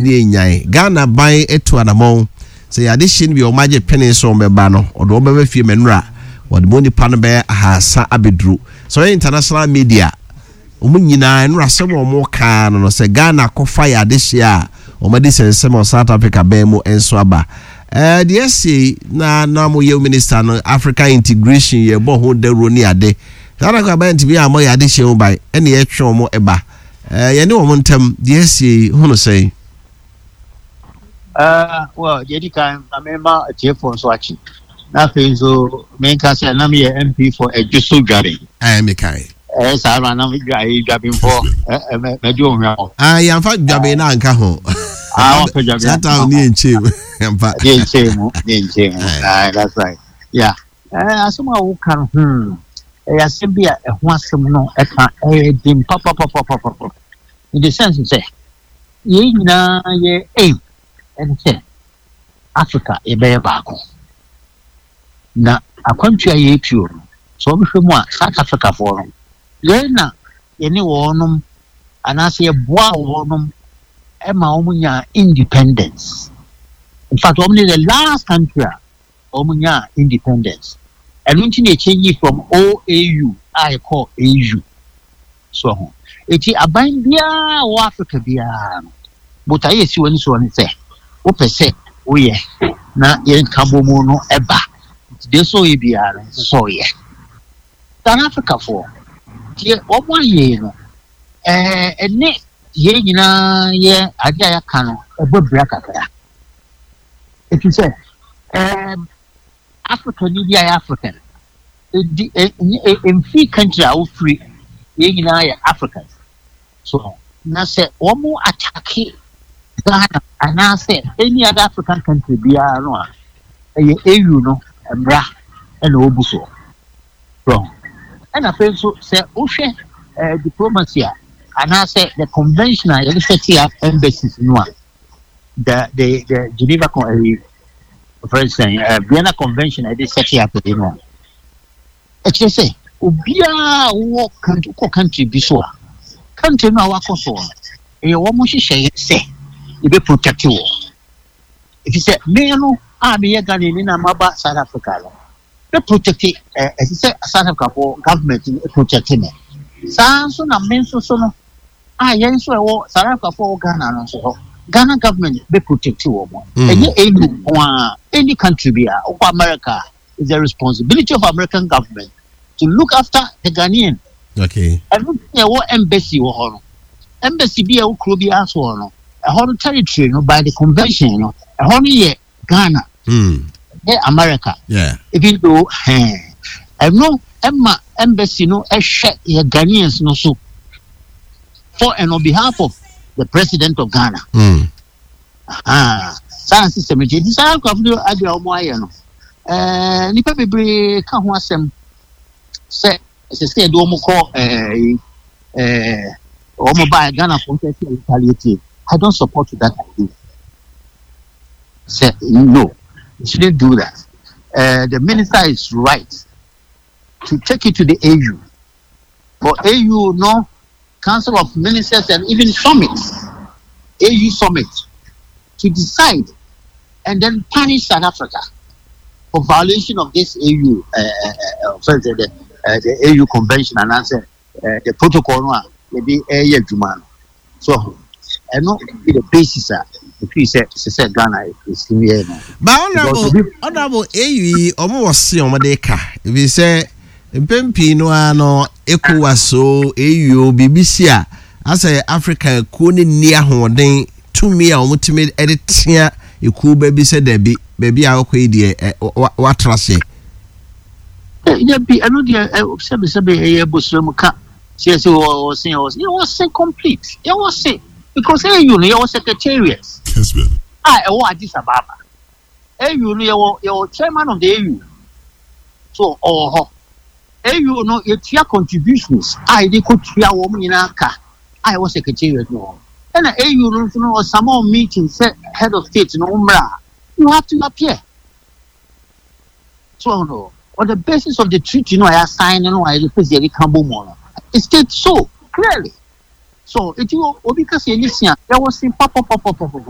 ni nyai Ghana ban eto anamon say addition bi o maje penny so meba no odo obeba fie menura wode moni pan be ahasa abedru so international media omunyina enura sebo omo ka no say Ghana kofa ya adehia o madi sensem South Africa be mo enso aba the SA na mo ye minister no Africa integration ye bo ho dero ni ade Ghana ka ba ntibi amo ya adehia mo bai ene ye twe omo eba ye ne omo ntam the SA hono say well, Jedika, I remember a chief for Swatching. Nothing so main castle, I'm here MP for a just so grabbing. I am a kind. As I ran on grabbing for a job. I am fat grabbing anchor home. I want to that out near Chim. That's right. Yeah. As someone who can, I simply want some no, a dim pop. In the sense to say, ye aim. And say Africa ebe baako na akwantua ye pure so we hwemu a South Africa for ye na ye ne wonum anase ye boa wonum e ma omunya independence. In fact only the last country omunya independence and when they change from OAU I call AU so eti aban bia wo Africa bia but I see when so say opese oye na yen kabomo no eba de so ye biara so ye South Africa for ye omo ye no ene ye nyina ye ade ya ka no ebobra kakra it is say Africa ni dia African in free country are free ye nyina ye Africans so na say omo attack Ghana and I said any other African country be no EU no bra and obuso wrong and I feel so say ohwe diplomacy and I said the convention I set up embassies no the Geneva for instance Vienna convention I did set up you know it just say obia wo country be so country no wakoso e wo mo hihye say you be protect you. If you say, me no, me a Ghana in Maba South Africa. Be protect it, as you say, South Africa for government protecting it. So na menso so no. Yen so South Africa for Ghana no so. Ghana government be protect you. Any country be or America is the responsibility of American government to look after the Ghanaian. Okay. And look at what embassy or embassy be a Krubia so no. A whole territory no by the convention no a whole year Ghana America even though I know Emma embassy no a share your Ghanaians no so for and on behalf of the president of Ghana science system this I have to agree on why no nipa bebre ka ho asem say do mo call omo by Ghana for retaliate I don't support that idea. Say no, you shouldn't do that. The minister is right to take it to the AU. For AU, no Council of Ministers and even summits, AU summit, to decide and then punish South Africa for violation of this AU, the AU convention and answer the protocol. Maybe so. And not be the basis if you say Ghana is here. But honorable AU almost Omadeka. If you say Pempino no ECOWAS so AU BBC as a Africa kuni near holding to me a ultimate editor you could baby said baby I okay what trust ye. Yeah, be another a Busramuka. She was complete. It was say. Because you know secretariat. I Addis Ababa. You know your chairman of the AU. So you know it's your contributions. I they could hear woman in Aka. I was secretariat no. And you know some more meetings head of state no you have to appear. So no. On the basis of the treaty, I signed I represent the Cambo Mono. It states so clearly. So it will because there was in pop.